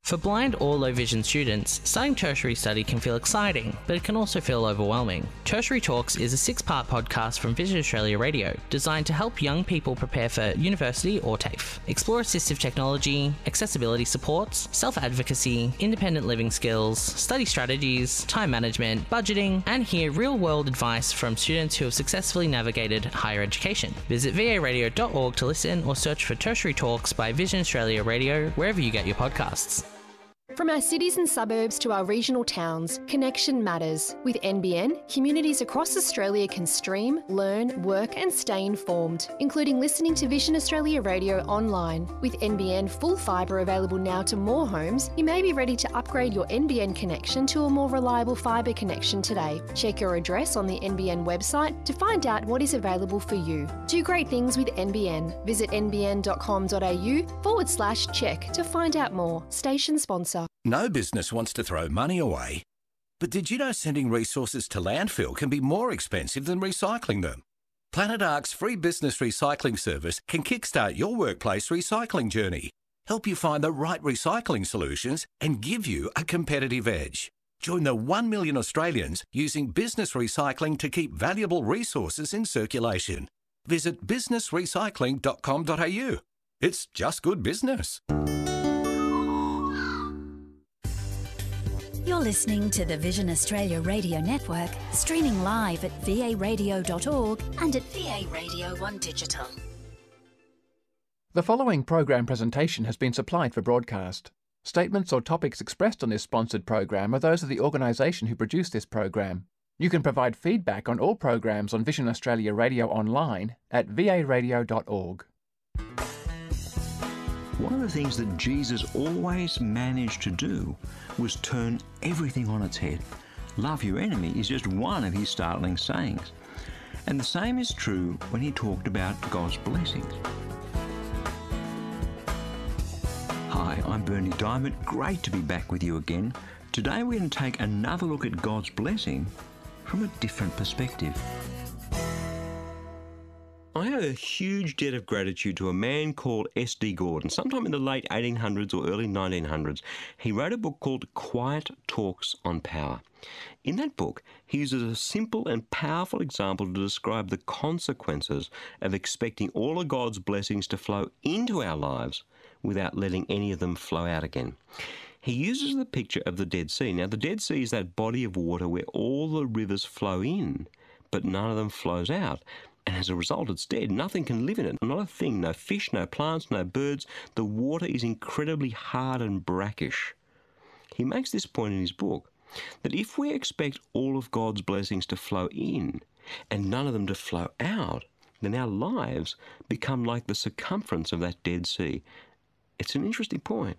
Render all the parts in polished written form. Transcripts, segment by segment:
For blind or low vision students, starting tertiary study can feel exciting, but it can also feel overwhelming. Tertiary Talks is a 6-part podcast from Vision Australia Radio, designed to help young people prepare for university or TAFE. Explore assistive technology, accessibility supports, self-advocacy, independent living skills, study strategies, time management, budgeting, and hear real-world advice from students who have successfully navigated higher education. Visit varadio.org to listen or search for Tertiary Talks by Vision Australia Radio wherever you get your podcasts. From our cities and suburbs to our regional towns, connection matters. With NBN, communities across Australia can stream, learn, work and stay informed, including listening to Vision Australia Radio online. With NBN full fibre available now to more homes, you may be ready to upgrade your NBN connection to a more reliable fibre connection today. Check your address on the NBN website to find out what is available for you. Do great things with NBN. Visit nbn.com.au/check to find out more. Station sponsor. No business wants to throw money away. But did you know sending resources to landfill can be more expensive than recycling them? Planet Ark's free business recycling service can kickstart your workplace recycling journey, help you find the right recycling solutions and give you a competitive edge. Join the 1 million Australians using business recycling to keep valuable resources in circulation. Visit businessrecycling.com.au. It's just good business. You're listening to the Vision Australia Radio Network, streaming live at varadio.org and at VA Radio 1 Digital. The following program presentation has been supplied for broadcast. Statements or topics expressed on this sponsored program are those of the organisation who produced this program. You can provide feedback on all programs on Vision Australia Radio online at varadio.org. One of the things that Jesus always managed to do was turn everything on its head. Love your enemy is just one of his startling sayings. And the same is true when he talked about God's blessings. Hi, I'm Bernie Diamond. Great to be back with you again. Today we're going to take another look at God's blessing from a different perspective. I have a huge debt of gratitude to a man called S.D. Gordon. Sometime in the late 1800s or early 1900s, he wrote a book called Quiet Talks on Power. In that book, he uses a simple and powerful example to describe the consequences of expecting all of God's blessings to flow into our lives without letting any of them flow out again. He uses the picture of the Dead Sea. Now, the Dead Sea is that body of water where all the rivers flow in, but none of them flows out. And as a result, it's dead. Nothing can live in it. Not a thing. No fish, no plants, no birds. The water is incredibly hard and brackish. He makes this point in his book, that if we expect all of God's blessings to flow in and none of them to flow out, then our lives become like the circumference of that Dead Sea. It's an interesting point.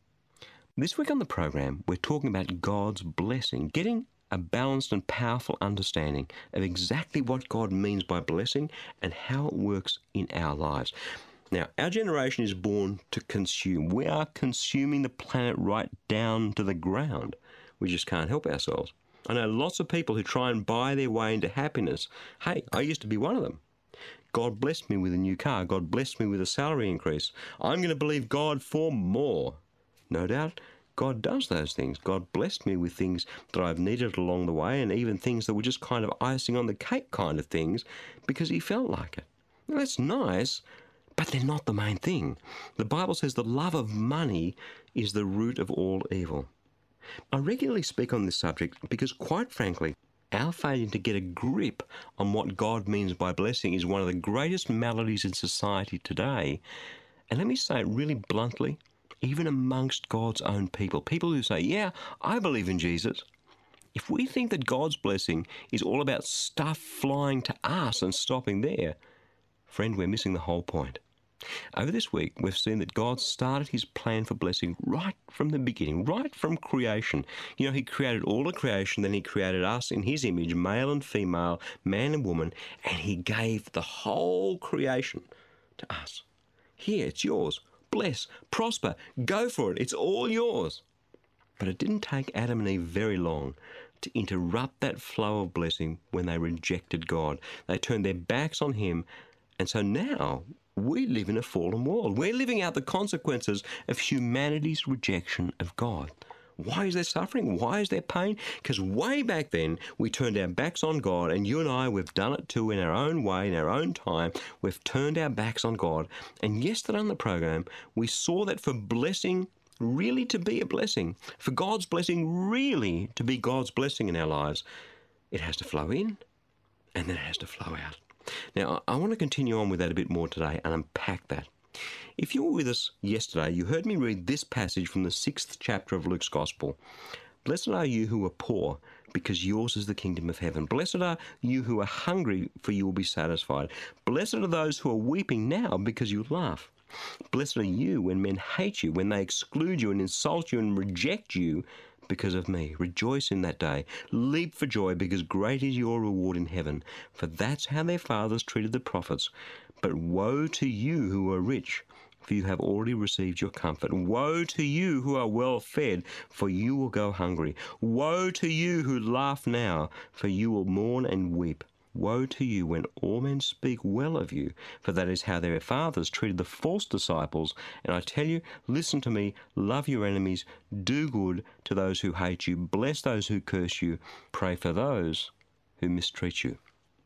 This week on the program, we're talking about God's blessing, getting a balanced and powerful understanding of exactly what God means by blessing and how it works in our lives. Now, our generation is born to consume. We are consuming the planet right down to the ground. We just can't help ourselves. I know lots of people who try and buy their way into happiness. Hey, I used to be one of them. God blessed me with a new car. God blessed me with a salary increase. I'm going to believe God for more. No doubt, God does those things. God blessed me with things that I've needed along the way, and even things that were just kind of icing on the cake kind of things because he felt like it. Now, that's nice, but they're not the main thing. The Bible says the love of money is the root of all evil. I regularly speak on this subject because, quite frankly, our failure to get a grip on what God means by blessing is one of the greatest maladies in society today. And let me say it really bluntly, even amongst God's own people, people who say, yeah, I believe in Jesus. If we think that God's blessing is all about stuff flying to us and stopping there, friend, we're missing the whole point. Over this week, we've seen that God started his plan for blessing right from the beginning, right from creation. You know, he created all of creation, then he created us in his image, male and female, man and woman, and he gave the whole creation to us. Here, it's yours. Bless, prosper, go for it. It's all yours. But it didn't take Adam and Eve very long to interrupt that flow of blessing when they rejected God. They turned their backs on him, and so now We live in a fallen world. We're living out the consequences of humanity's rejection of God. Why is there suffering? Why is there pain? Because way back then, we turned our backs on God, and you and I, we've done it too in our own way, in our own time. We've turned our backs on God. And yesterday on the program, we saw that for blessing really to be a blessing, for God's blessing really to be God's blessing in our lives, it has to flow in, and then it has to flow out. Now, I want to continue on with that a bit more today and unpack that. If you were with us yesterday, you heard me read this passage from the 6th chapter of Luke's Gospel. Blessed are you who are poor, because yours is the kingdom of heaven. Blessed are you who are hungry, for you will be satisfied. Blessed are those who are weeping now, because you laugh. Blessed are you when men hate you, when they exclude you and insult you and reject you because of me. Rejoice in that day. Leap for joy, because great is your reward in heaven. For that's how their fathers treated the prophets. But woe to you who are rich, for you have already received your comfort. Woe to you who are well fed, for you will go hungry. Woe to you who laugh now, for you will mourn and weep. Woe to you when all men speak well of you, for that is how their fathers treated the false disciples. And I tell you, listen to me, love your enemies, do good to those who hate you, bless those who curse you, pray for those who mistreat you.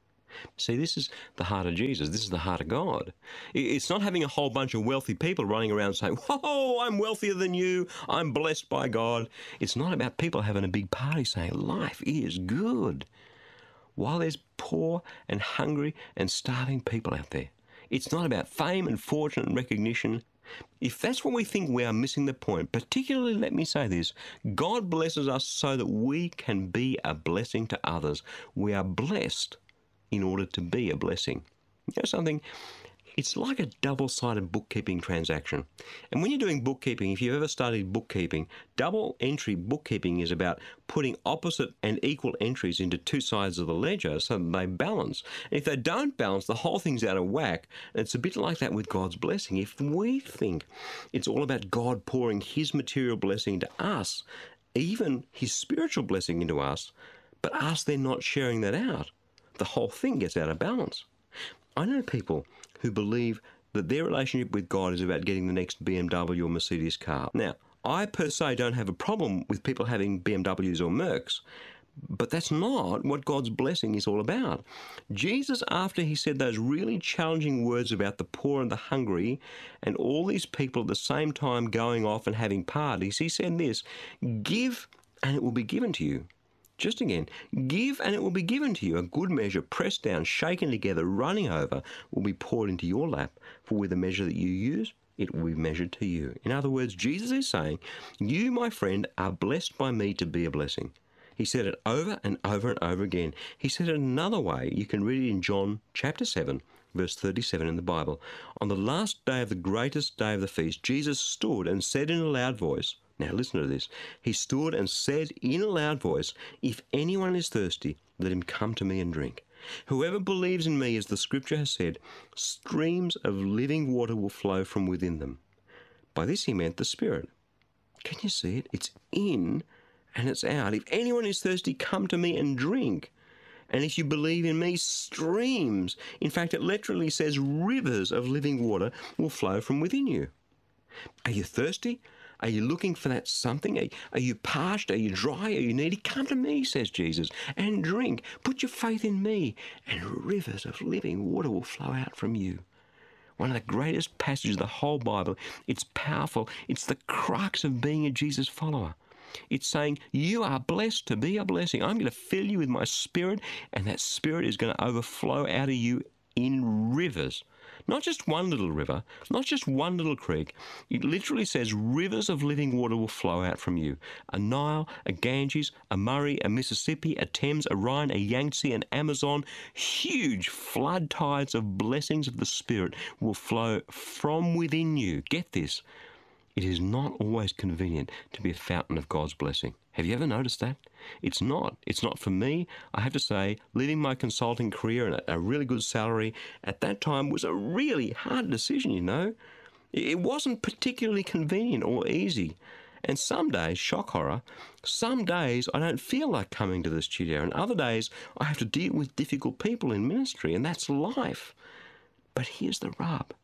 See, this is the heart of Jesus. This is the heart of God. It's not having a whole bunch of wealthy people running around saying, whoa, I'm wealthier than you, I'm blessed by God. It's not about people having a big party saying, life is good, while there's poor and hungry and starving people out there. It's not about fame and fortune and recognition. If that's what we think, we are missing the point. Particularly, let me say this, God blesses us so that we can be a blessing to others. We are blessed in order to be a blessing. You know something? It's like a double-sided bookkeeping transaction. And when you're doing bookkeeping, if you've ever studied bookkeeping, double entry bookkeeping is about putting opposite and equal entries into two sides of the ledger so that they balance. And if they don't balance, the whole thing's out of whack. And it's a bit like that with God's blessing. If we think it's all about God pouring his material blessing into us, even his spiritual blessing into us, but us then not sharing that out, the whole thing gets out of balance. I know people who believe that their relationship with God is about getting the next BMW or Mercedes car. Now, I per se don't have a problem with people having BMWs or Mercs, but that's not what God's blessing is all about. Jesus, after he said those really challenging words about the poor and the hungry and all these people at the same time going off and having parties, he said this, give and it will be given to you. Just again, give and it will be given to you. A good measure, pressed down, shaken together, running over, will be poured into your lap. For with the measure that you use, it will be measured to you. In other words, Jesus is saying, you, my friend, are blessed by me to be a blessing. He said it over and over and over again. He said it another way. You can read it in John chapter 7, verse 37 in the Bible. On the last day of the greatest day of the feast, Jesus stood and said in a loud voice, now listen to this. He stood and said in a loud voice, if anyone is thirsty, let him come to me and drink. Whoever believes in me, as the scripture has said, streams of living water will flow from within them. By this he meant the Spirit. Can you see it? It's in and it's out. If anyone is thirsty, come to me and drink. And if you believe in me, streams, in fact it literally says rivers of living water will flow from within you. Are you thirsty? Are you looking for that something? Are you parched? Are you dry? Are you needy? Come to me, says Jesus, and drink. Put your faith in me, and rivers of living water will flow out from you. One of the greatest passages of the whole Bible. It's powerful. It's the crux of being a Jesus follower. It's saying, you are blessed to be a blessing. I'm going to fill you with my Spirit, and that Spirit is going to overflow out of you in rivers. Not just one little river, not just one little creek. It literally says rivers of living water will flow out from you. A Nile, a Ganges, a Murray, a Mississippi, a Thames, a Rhine, a Yangtze, an Amazon. Huge flood tides of blessings of the Spirit will flow from within you. Get this. It is not always convenient to be a fountain of God's blessing. Have you ever noticed that? It's not. It's not for me. I have to say, leaving my consulting career and a really good salary at that time was a really hard decision, you know. It wasn't particularly convenient or easy. And some days, shock horror, some days I don't feel like coming to the studio, and other days I have to deal with difficult people in ministry, and that's life. But here's the rub.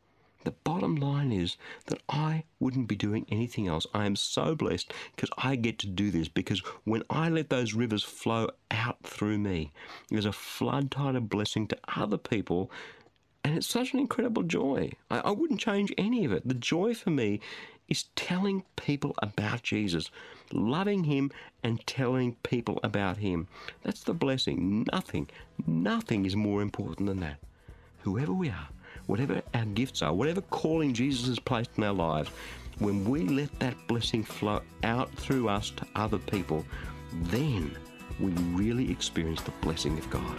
The bottom line is that I wouldn't be doing anything else. I am so blessed because I get to do this, because when I let those rivers flow out through me, there's a flood tide of blessing to other people, and it's such an incredible joy. I wouldn't change any of it. The joy for me is telling people about Jesus, loving him and telling people about him. That's the blessing. Nothing is more important than that. Whoever we are, whatever our gifts are, whatever calling Jesus has placed in our lives, when we let that blessing flow out through us to other people, then we really experience the blessing of God.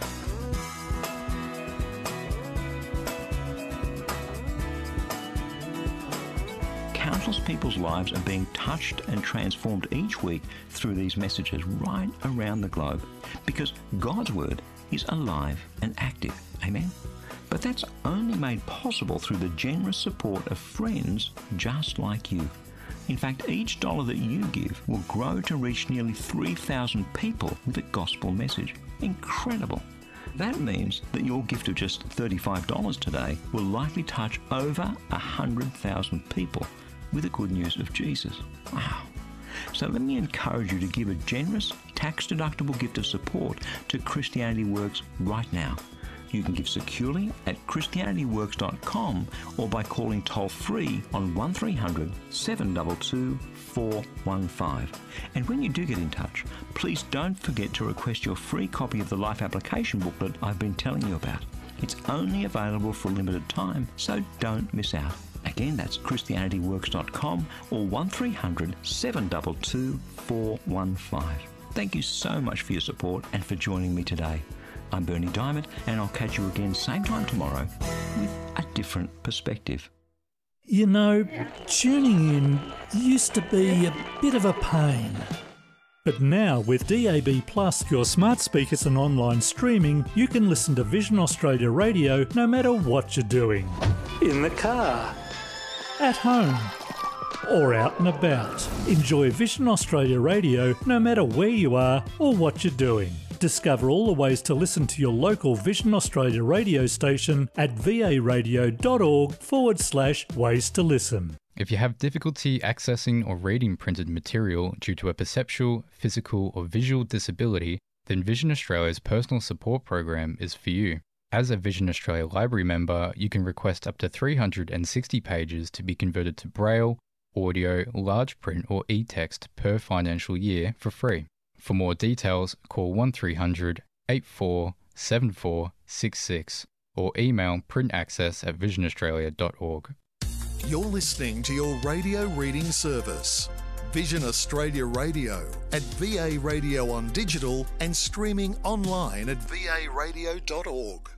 Countless people's lives are being touched and transformed each week through these messages right around the globe, because God's Word is alive and active. Amen? But that's only made possible through the generous support of friends just like you. In fact, each dollar that you give will grow to reach nearly 3,000 people with a gospel message. Incredible. That means that your gift of just $35 today will likely touch over 100,000 people with the good news of Jesus. Wow. So let me encourage you to give a generous, tax-deductible gift of support to Christianity Works right now. You can give securely at christianityworks.com or by calling toll-free on 1300 722 415. And when you do get in touch, please don't forget to request your free copy of the Life Application booklet I've been telling you about. It's only available for a limited time, so don't miss out. Again, that's christianityworks.com or 1300 722 415. Thank you so much for your support and for joining me today. I'm Bernie Diamond, and I'll catch you again same time tomorrow with a different perspective. You know, tuning in used to be a bit of a pain. But now with DAB+, your smart speakers and online streaming, you can listen to Vision Australia Radio no matter what you're doing. In the car, at home, or out and about. Enjoy Vision Australia Radio no matter where you are or what you're doing. Discover all the ways to listen to your local Vision Australia radio station at va.org/ways to listen. If you have difficulty accessing or reading printed material due to a perceptual, physical or visual disability, then Vision Australia's personal support program is for you. As a Vision Australia Library member, you can request up to 360 pages to be converted to Braille, audio, large print or e-text per financial year for free. For more details, call 1300 84 7466 or email printaccess@visionaustralia.org. You're listening to your radio reading service, Vision Australia Radio, at VA Radio on digital and streaming online at varadio.org.